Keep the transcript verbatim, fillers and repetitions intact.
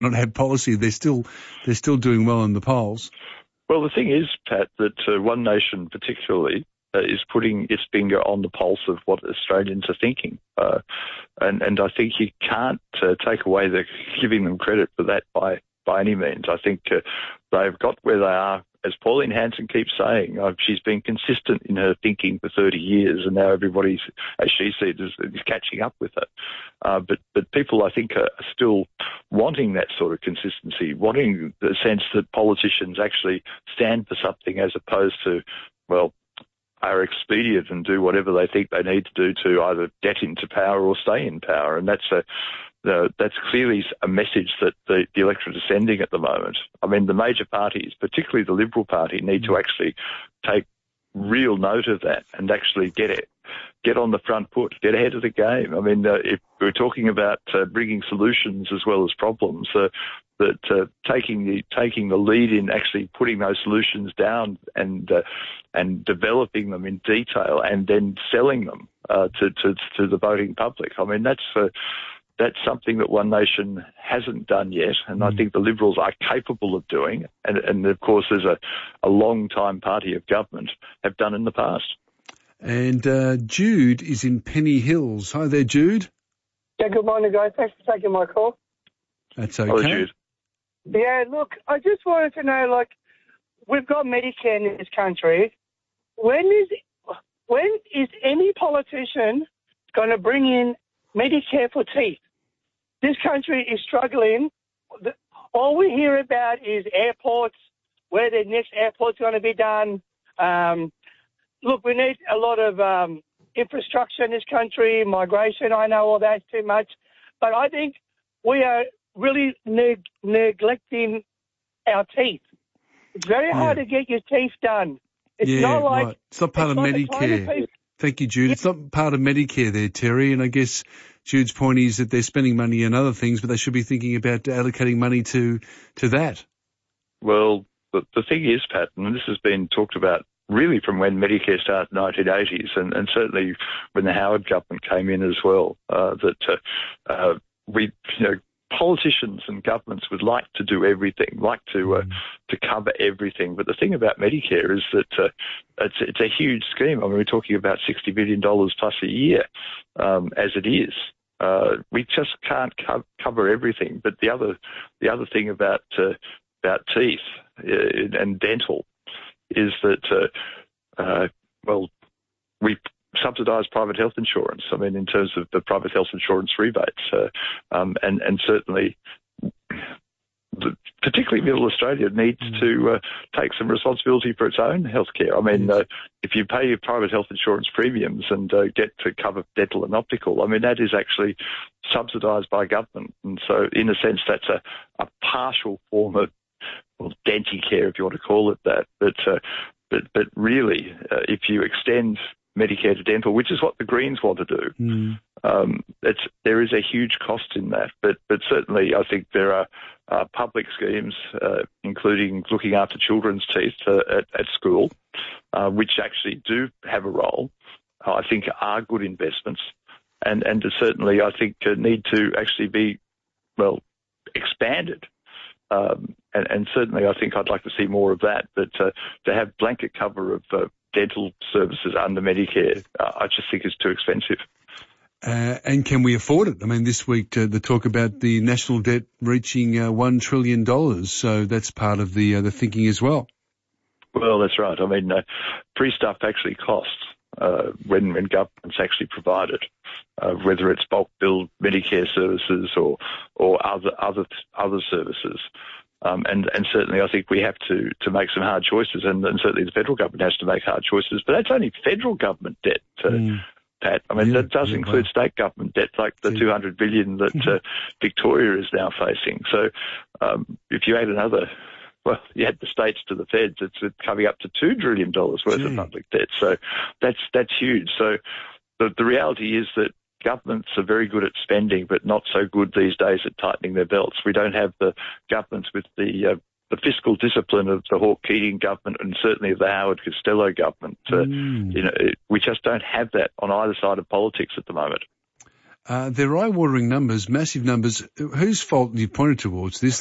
not had policy, they're still they're still doing well in the polls. Well, the thing is, Pat, that uh, One Nation particularly uh, is putting its finger on the pulse of what Australians are thinking. Uh, and, and I think you can't uh, take away the giving them credit for that by, by any means. I think uh, they've got where they are. As Pauline Hanson keeps saying, uh, she's been consistent in her thinking for thirty years, and now everybody's, as she sees, is, is catching up with her. Uh, but, but people, I think, are still wanting that sort of consistency, wanting the sense that politicians actually stand for something as opposed to, well, are expedient and do whatever they think they need to do to either get into power or stay in power. And that's a Uh, that's clearly a message that the, the electorate is sending at the moment. I mean, the major parties, particularly the Liberal Party, need to actually take real note of that and actually get it, get on the front foot, get ahead of the game. I mean, uh, if we're talking about uh, bringing solutions as well as problems, uh, that uh, taking the taking the lead in actually putting those solutions down and uh, and developing them in detail and then selling them uh, to, to to the voting public. I mean, that's uh, That's something that One Nation hasn't done yet, and mm. I think the Liberals are capable of doing, and, and of course, as a, a long-time party of government, have done in the past. And uh, Jude is in Penny Hills. Hi there, Jude. Yeah, good morning, guys. Thanks for taking my call. That's okay. Hello, Jude. Yeah, look, I just wanted to know, like, we've got Medicare in this country. When is when is any politician going to bring in Medicare for teeth? This country is struggling. All we hear about is airports, where the next airport's going to be done. Um, look, we need a lot of um, infrastructure in this country, migration. I know all that's too much. But I think we are really neg- neglecting our teeth. It's very yeah. hard to get your teeth done. It's yeah, not like... Right. It's not part it's of like Medicare. Thank you, Jude. It's not part of Medicare there, Terry, and I guess Jude's point is that they're spending money on other things, but they should be thinking about allocating money to to that. Well, the, the thing is, Pat, and this has been talked about really from when Medicare started in the nineteen eighties, and, and certainly when the Howard government came in as well, uh, that uh, uh, we, you know, politicians and governments would like to do everything, like to uh, to cover everything. But the thing about Medicare is that uh, it's it's a huge scheme. I mean, we're talking about sixty billion dollars plus a year, um, as it is. Uh, we just can't co- cover everything. But the other the other thing about uh, about teeth uh, and dental is that uh, uh, well, we subsidise private health insurance. I mean, in terms of the private health insurance rebates, uh, um, and and certainly, the, particularly Middle Australia needs mm. to uh, take some responsibility for its own healthcare. I mean, yes. uh, if you pay your private health insurance premiums and uh, get to cover dental and optical, I mean that is actually subsidised by government, and so in a sense that's a, a partial form of well, Denticare, if you want to call it that. But uh, but but really, uh, if you extend Medicare to dental, which is what the Greens want to do. Mm. Um, it's, there is a huge cost in that, but but certainly I think there are uh, public schemes, uh, including looking after children's teeth uh, at, at school, uh, which actually do have a role. Uh, I think are good investments, and and certainly I think uh, need to actually be well expanded. Um, and, and certainly I think I'd like to see more of that, but uh, to have blanket cover of uh, dental services under Medicare, uh, I just think is too expensive. Uh, and can we afford it? I mean, this week uh, the talk about the national debt reaching uh, one trillion dollars, so that's part of the uh, the thinking as well. Well, that's right. I mean, uh, free stuff actually costs uh, when, when governments actually provide it, uh, whether it's bulk billed Medicare services or or other other other services. Um, and, and certainly I think we have to, to make some hard choices, and, and certainly the federal government has to make hard choices. But that's only federal government debt, uh, mm. Pat. I mean, yeah, that does yeah, include well. state government debt, like the two hundred billion dollars that uh, Victoria is now facing. So um, if you add another, well, you add the states to the feds, it's coming up to two trillion dollars worth Gee. of public debt. So that's that's huge. So the, the reality is that governments are very good at spending, but not so good these days at tightening their belts. We don't have the governments with the uh, the fiscal discipline of the Hawke Keating government and certainly of the Howard Costello government. Uh, mm. You know, we just don't have that on either side of politics at the moment. Uh, they're eye-watering numbers, massive numbers. Whose fault you've pointed towards this?